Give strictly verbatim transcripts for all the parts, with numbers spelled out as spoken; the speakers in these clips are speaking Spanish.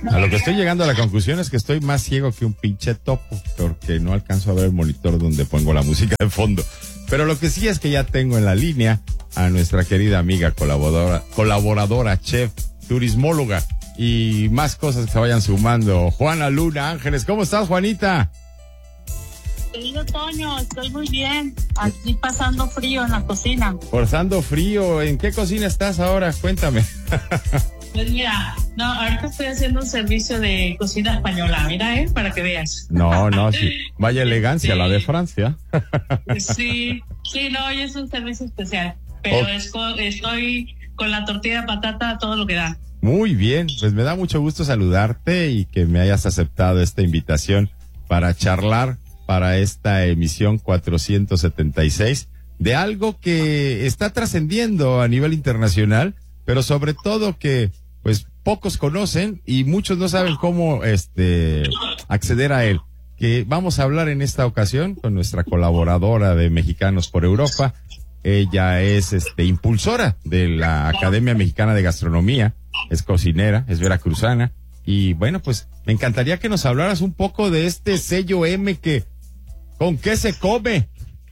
A lo que estoy llegando a la conclusión es que estoy más ciego que un pinche topo, porque no alcanzo a ver el monitor donde pongo la música de fondo. Pero lo que sí es que ya tengo en la línea a nuestra querida amiga colaboradora, colaboradora, chef, turismóloga y más cosas que se vayan sumando. Juana Luna Ángeles, ¿cómo estás, Juanita? Querido Toño, estoy muy bien. Aquí pasando frío en la cocina. Pasando frío, ¿en qué cocina estás ahora? Cuéntame. Pues mira, no, ahorita estoy haciendo un servicio de cocina española, mira, eh, para que veas. No, no, sí. Vaya elegancia, sí. La de Francia. Sí, sí, no, hoy es un servicio especial, pero Oh. es con, estoy con la tortilla de patata, todo lo que da. Muy bien, pues me da mucho gusto saludarte y que me hayas aceptado esta invitación para charlar para esta emisión cuatrocientos setenta y seis de algo que está trascendiendo a nivel internacional, pero sobre todo que pues pocos conocen y muchos no saben cómo este acceder a él. Que vamos a hablar en esta ocasión con nuestra colaboradora de Mexicanos por Europa. Ella es este impulsora de la Academia Mexicana de Gastronomía, es cocinera, es veracruzana y bueno, pues me encantaría que nos hablaras un poco de este sello M que ¿con qué se come?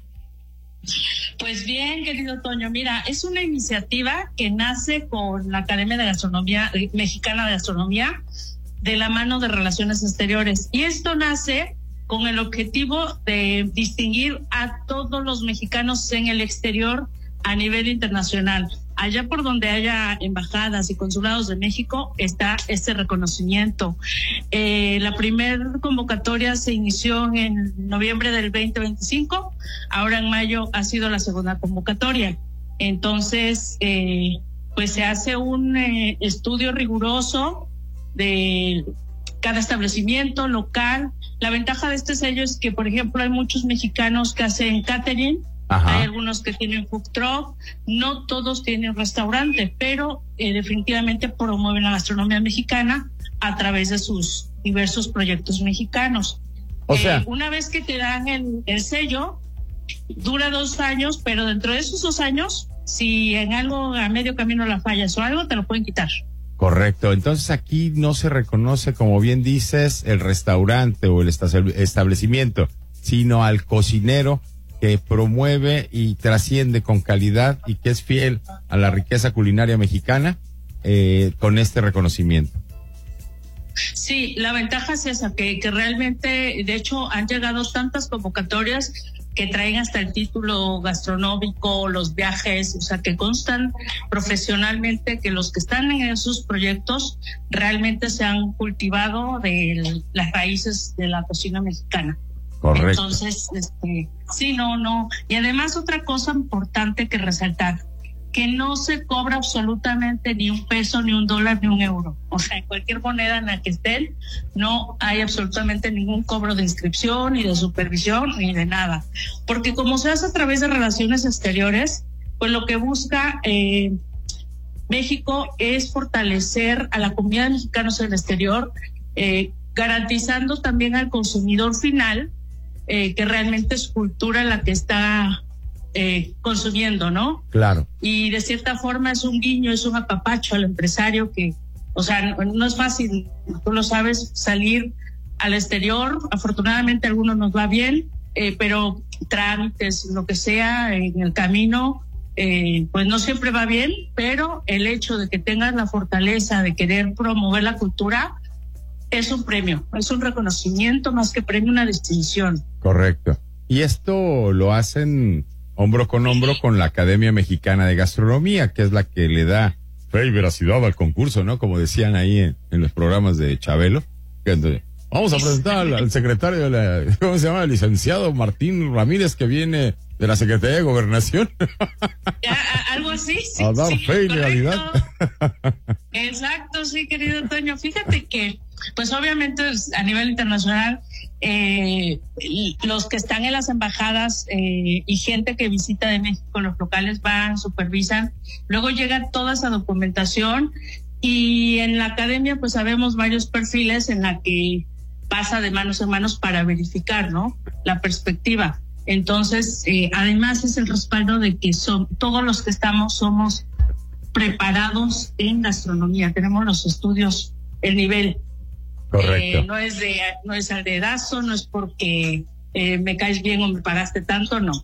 Pues bien, querido Toño, mira, es una iniciativa que nace con la Academia de Gastronomía Mexicana de Gastronomía de la mano de Relaciones Exteriores. Y esto nace con el objetivo de distinguir a todos los mexicanos en el exterior a nivel internacional. Allá por donde haya embajadas y consulados de México está este reconocimiento. Eh, la primera convocatoria se inició en noviembre del veinte veinticinco, ahora en mayo ha sido la segunda convocatoria. Entonces, eh, pues se hace un eh, estudio riguroso de cada establecimiento local. La ventaja de este sello es que, por ejemplo, hay muchos mexicanos que hacen catering. Ajá. Hay algunos que tienen food truck, no todos tienen restaurante, pero eh, definitivamente promueven la gastronomía mexicana a través de sus diversos proyectos mexicanos. O sea, eh, una vez que te dan el, el sello, dura dos años, pero dentro de esos dos años, si en algo a medio camino la fallas o algo, te lo pueden quitar. Correcto, entonces aquí no se reconoce, como bien dices, el restaurante o el establecimiento, sino al cocinero que promueve y trasciende con calidad y que es fiel a la riqueza culinaria mexicana eh, con este reconocimiento. Sí, la ventaja es esa, que, que realmente, de hecho, han llegado tantas convocatorias que traen hasta el título gastronómico, los viajes, o sea, que constan profesionalmente que los que están en esos proyectos realmente se han cultivado de las raíces de la cocina mexicana. Correcto. Entonces, este, sí, no, no. Y además otra cosa importante que resaltar, que no se cobra absolutamente ni un peso, ni un dólar, ni un euro. O sea, en cualquier moneda en la que estén, no hay absolutamente ningún cobro de inscripción, ni de supervisión, ni de nada. Porque como se hace a través de Relaciones Exteriores, pues lo que busca eh, México es fortalecer a la comunidad de mexicanos en el exterior, eh, garantizando también al consumidor final Eh, que realmente es cultura la que está eh, consumiendo, ¿no? Claro. Y de cierta forma es un guiño, es un apapacho al empresario que, o sea, no, no es fácil, tú lo sabes, salir al exterior. Afortunadamente a algunos nos va bien, eh, pero trámites, lo que sea, en el camino, eh, pues no siempre va bien, pero el hecho de que tengas la fortaleza de querer promover la cultura es un premio, es un reconocimiento más que premio, una distinción. Correcto. Y esto lo hacen hombro con hombro con la Academia Mexicana de Gastronomía, que es la que le da fe y veracidad al concurso, ¿no? Como decían ahí en, en los programas de Chabelo. Entonces, vamos a presentar al, al secretario de la, ¿cómo se llama? El licenciado Martín Ramírez, que viene de la Secretaría de Gobernación. Algo así, sí. A dar sí, fe y correcto. legalidad. Exacto, sí, querido Toño. Fíjate que, pues obviamente a nivel internacional, eh, los que están en las embajadas eh, y gente que visita de México, los locales van, supervisan, luego llega toda esa documentación y en la academia pues sabemos varios perfiles en la que pasa de manos en manos para verificar, ¿no?, la perspectiva. Entonces, eh, además es el respaldo de que son, todos los que estamos somos preparados en gastronomía, tenemos los estudios, el nivel. Correcto. Eh, no es de, no es al dedazo, no es porque eh, me caes bien o me pagaste tanto, no.